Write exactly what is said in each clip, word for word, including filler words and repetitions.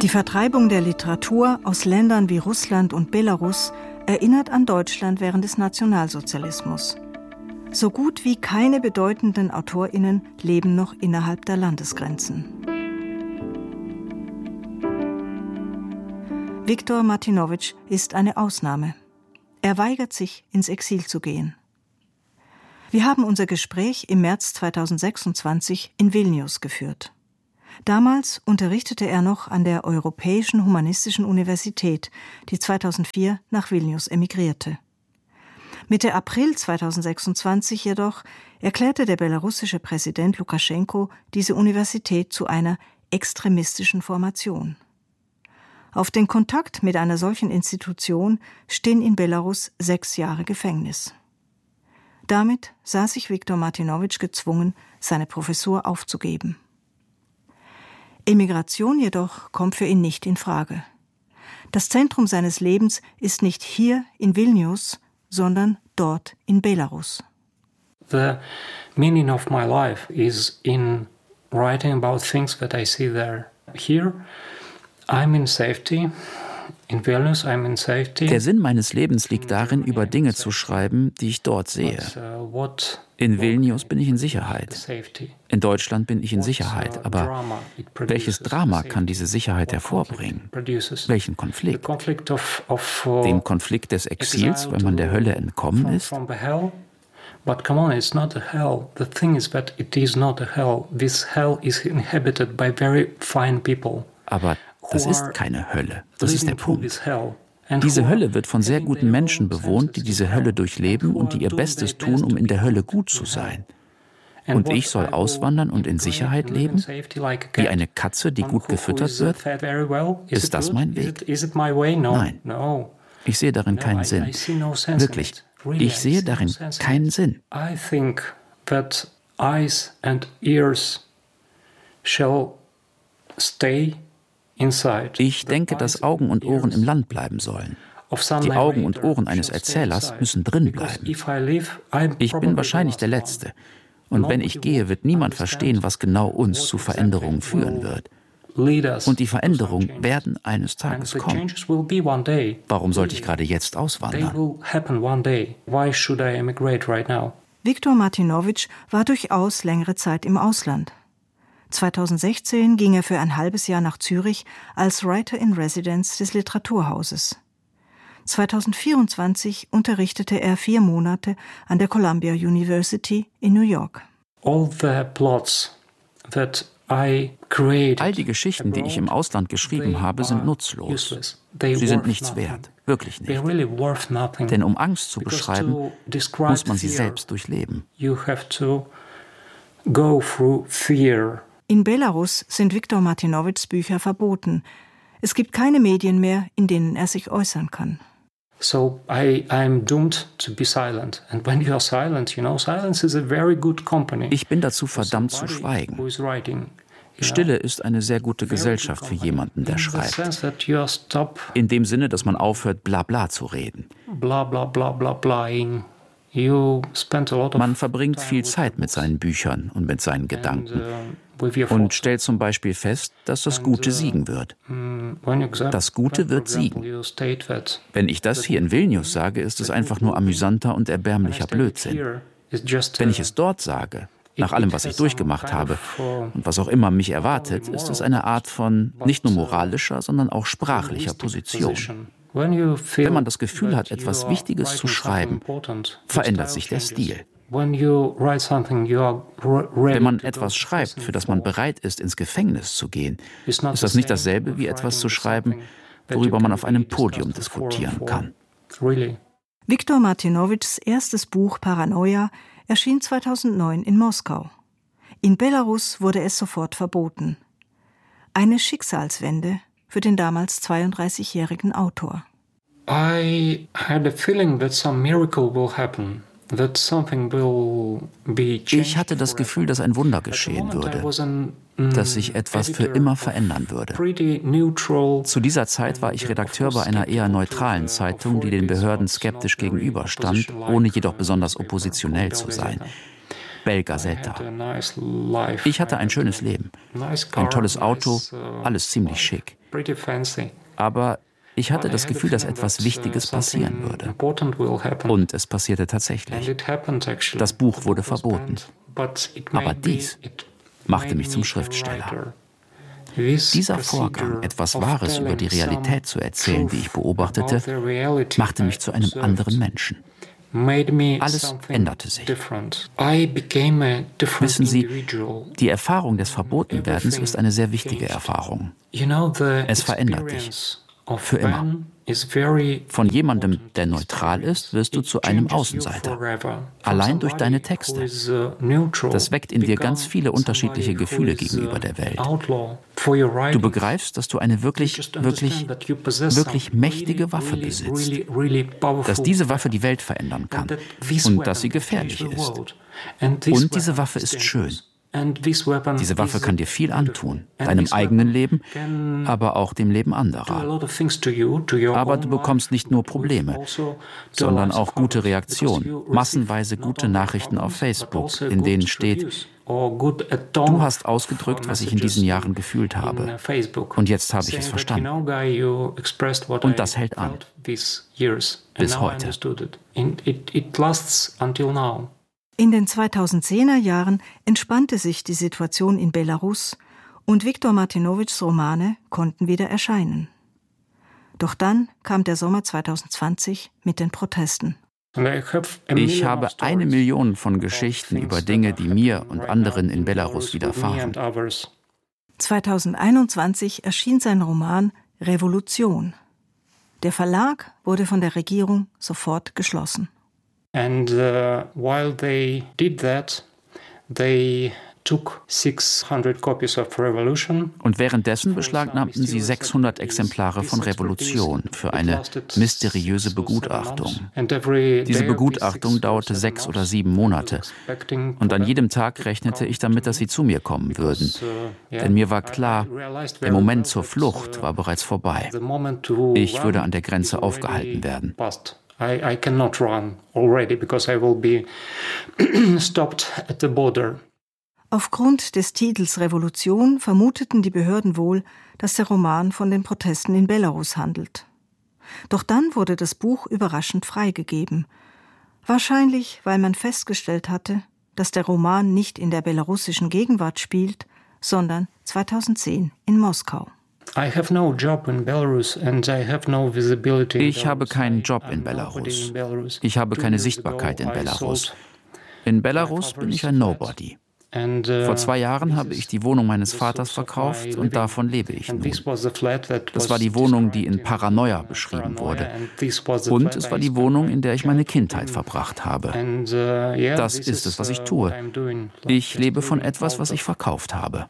Die Vertreibung der Literatur aus Ländern wie Russland und Belarus erinnert an Deutschland während des Nationalsozialismus. So gut wie keine bedeutenden AutorInnen leben noch innerhalb der Landesgrenzen. Wiktor Martynowicz ist eine Ausnahme. Er weigert sich, ins Exil zu gehen. Wir haben unser Gespräch im März zweitausendsechsundzwanzig in Vilnius geführt. Damals unterrichtete er noch an der Europäischen Humanistischen Universität, die zweitausendvier nach Vilnius emigrierte. Mitte April zweitausendsechsundzwanzig jedoch erklärte der belarussische Präsident Lukaschenko diese Universität zu einer extremistischen Formation. Auf den Kontakt mit einer solchen Institution stehen in Belarus sechs Jahre Gefängnis. Damit sah sich Wiktor Martynowicz gezwungen, seine Professur aufzugeben. Emigration jedoch kommt für ihn nicht in Frage. Das Zentrum seines Lebens ist nicht hier in Vilnius, sondern dort in Belarus. The meaning of my life is in writing about things that I see there. Here, I'm in safety. In Vilnius, I'm in safety. Der Sinn meines Lebens liegt darin, über Dinge zu schreiben, die ich dort sehe. In Vilnius bin ich in Sicherheit. In Deutschland bin ich in Sicherheit. Aber welches Drama kann diese Sicherheit hervorbringen? Welchen Konflikt? Den Konflikt des Exils, wenn man der Hölle entkommen ist? But come on, it's not a hell. The thing is that it is not a hell. This hell is inhabited by very fine people. Aber das ist keine Hölle. Das ist der Punkt. Diese Hölle wird von sehr guten Menschen bewohnt, die diese Hölle durchleben und die ihr Bestes tun, um in der Hölle gut zu sein. Und ich soll auswandern und in Sicherheit leben? Wie eine Katze, die gut gefüttert wird? Ist das mein Weg? Nein. Ich sehe darin keinen Sinn. Wirklich, ich sehe darin keinen Sinn. I think that eyes and ears shall stay. Ich denke, dass Augen und Ohren im Land bleiben sollen. Die Augen und Ohren eines Erzählers müssen drin bleiben. Ich bin wahrscheinlich der Letzte. Und wenn ich gehe, wird niemand verstehen, was genau uns zu Veränderungen führen wird. Und die Veränderungen werden eines Tages kommen. Warum sollte ich gerade jetzt auswandern? Wiktor Martynowicz war durchaus längere Zeit im Ausland. zweitausendsechzehn ging er für ein halbes Jahr nach Zürich als Writer in Residence des Literaturhauses. zweitausendvierundzwanzig unterrichtete er vier Monate an der Columbia University in New York. All the plots that I created All die Geschichten, die ich im Ausland geschrieben habe, sind nutzlos. Sie sind nichts wert, wirklich nicht. Denn um Angst zu beschreiben, muss man sie selbst durchleben. You have to go through fear. In Belarus sind Wiktor Martynowicz Bücher verboten. Es gibt keine Medien mehr, in denen er sich äußern kann. So I I'm doomed to be silent. And when you are silent, you know, silence is a very good company. Ich bin dazu verdammt zu schweigen. Stille ist eine sehr gute Gesellschaft für jemanden, der schreibt. In dem Sinne, dass man aufhört, bla bla zu reden. Bla bla bla bla blaing. Man verbringt viel Zeit mit seinen Büchern und mit seinen Gedanken und stellt zum Beispiel fest, dass das Gute siegen wird. Das Gute wird siegen. Wenn ich das hier in Vilnius sage, ist es einfach nur amüsanter und erbärmlicher Blödsinn. Wenn ich es dort sage, nach allem, was ich durchgemacht habe und was auch immer mich erwartet, ist es eine Art von nicht nur moralischer, sondern auch sprachlicher Position. Wenn man das Gefühl hat, etwas Wichtiges zu schreiben, verändert sich der Stil. Wenn man etwas schreibt, für das man bereit ist, ins Gefängnis zu gehen, ist das nicht dasselbe wie etwas zu schreiben, worüber man auf einem Podium diskutieren kann. Wiktor Martynowicz' erstes Buch Paranoia erschien zweitausendneun in Moskau. In Belarus wurde es sofort verboten. Eine Schicksalswende für den damals zweiunddreißigjährigen Autor. I had a feeling that some miracle will happen. Ich hatte das Gefühl, dass ein Wunder geschehen würde, dass sich etwas für immer verändern würde. Zu dieser Zeit war ich Redakteur bei einer eher neutralen Zeitung, die den Behörden skeptisch gegenüberstand, ohne jedoch besonders oppositionell zu sein. Bell Gazeta. Ich hatte ein schönes Leben, ein tolles Auto, alles ziemlich schick. Aber ich hatte das Gefühl, dass etwas Wichtiges passieren würde. Und es passierte tatsächlich. Das Buch wurde verboten. Aber dies machte mich zum Schriftsteller. Dieser Vorgang, etwas Wahres über die Realität zu erzählen, die ich beobachtete, machte mich zu einem anderen Menschen. Alles änderte sich. Wissen Sie, die Erfahrung des Verbotenwerdens ist eine sehr wichtige Erfahrung. Es verändert dich. Für immer. Von jemandem, der neutral ist, wirst du zu einem Außenseiter. Allein durch deine Texte. Das weckt in dir ganz viele unterschiedliche Gefühle gegenüber der Welt. Du begreifst, dass du eine wirklich, wirklich, wirklich mächtige Waffe besitzt. Dass diese Waffe die Welt verändern kann. Und dass sie gefährlich ist. Und diese Waffe ist schön. Diese Waffe kann dir viel antun, deinem eigenen Leben, aber auch dem Leben anderer. Aber du bekommst nicht nur Probleme, sondern auch gute Reaktionen, massenweise gute Nachrichten auf Facebook, in denen steht: Du hast ausgedrückt, was ich in diesen Jahren gefühlt habe. Und jetzt habe ich es verstanden. Und das hält an. Bis heute. In den zweitausendzehner Jahren entspannte sich die Situation in Belarus und Wiktor Martinowitschs Romane konnten wieder erscheinen. Doch dann kam der Sommer zweitausendzwanzig mit den Protesten. Ich habe eine Million von Geschichten über Dinge, die mir und anderen in Belarus widerfahren. zweitausendeinundzwanzig erschien sein Roman Revolution. Der Verlag wurde von der Regierung sofort geschlossen. And uh, while they did that, they took sixhundred copies of Revolution. Und währenddessen beschlagnahmten sie sechshundert Exemplare von Revolution für eine mysteriöse Begutachtung. Diese Begutachtung dauerte sechs oder sieben Monate. Und an jedem Tag rechnete ich damit, dass sie zu mir kommen würden. Denn mir war klar, der Moment zur Flucht war bereits vorbei. Ich würde an der Grenze aufgehalten werden. I, I cannot run already because I will be stopped at the border. Aufgrund des Titels Revolution vermuteten die Behörden wohl, dass der Roman von den Protesten in Belarus handelt. Doch dann wurde das Buch überraschend freigegeben. Wahrscheinlich, weil man festgestellt hatte, dass der Roman nicht in der belarussischen Gegenwart spielt, sondern zweitausendzehn in Moskau. Ich habe keinen Job in Belarus. Ich habe keine Sichtbarkeit in Belarus. In Belarus bin ich ein Nobody. Vor zwei Jahren habe ich die Wohnung meines Vaters verkauft und davon lebe ich nun. Das war die Wohnung, die in Paranoia beschrieben wurde. Und es war die Wohnung, in der ich meine Kindheit verbracht habe. Das ist es, was ich tue. Ich lebe von etwas, was ich verkauft habe.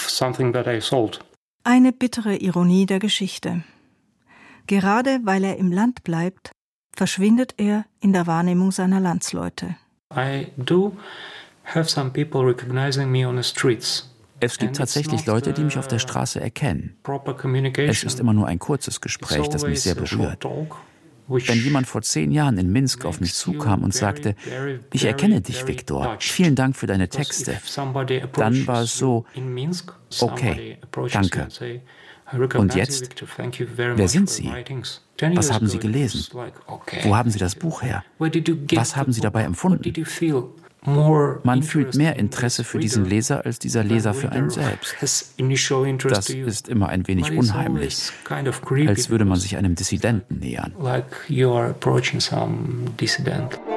Eine bittere Ironie der Geschichte. Gerade weil er im Land bleibt, verschwindet er in der Wahrnehmung seiner Landsleute. I do have some people recognizing me on the streets. Es gibt tatsächlich Leute, die mich auf der Straße erkennen. Es ist immer nur ein kurzes Gespräch, das mich sehr berührt. Wenn jemand vor zehn Jahren in Minsk auf mich zukam und sagte: Ich erkenne dich, Viktor, vielen Dank für deine Texte, dann war es so: Okay, danke. Und jetzt? Wer sind Sie? Was haben Sie gelesen? Wo haben Sie das Buch her? Was haben Sie dabei empfunden? Man fühlt mehr Interesse für diesen Leser als dieser Leser für einen selbst. Das ist immer ein wenig unheimlich, als würde man sich einem Dissidenten nähern. Like you are approaching some dissident.